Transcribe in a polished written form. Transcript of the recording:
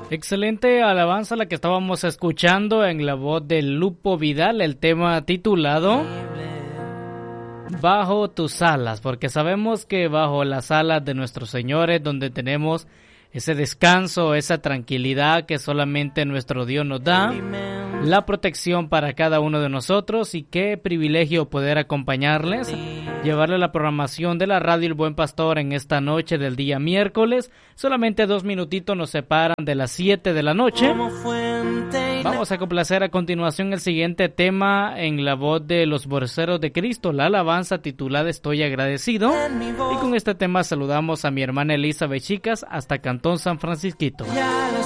Excelente alabanza la que estábamos escuchando en la voz de Lupo Vidal, el tema titulado Bajo tus alas, porque sabemos que bajo las alas de nuestro Señor es donde tenemos ese descanso, esa tranquilidad que solamente nuestro Dios nos da, la protección para cada uno de nosotros, y qué privilegio poder acompañarles, llevarle la programación de la radio El Buen Pastor en esta noche del día miércoles. Solamente 2 minutitos nos separan de las 7 de la noche. Vamos a complacer a continuación el siguiente tema en la voz de los Voceros de Cristo, la alabanza titulada Estoy agradecido. Y con este tema saludamos a mi hermana Elizabeth Chicas hasta Cantón San Francisquito. Ya lo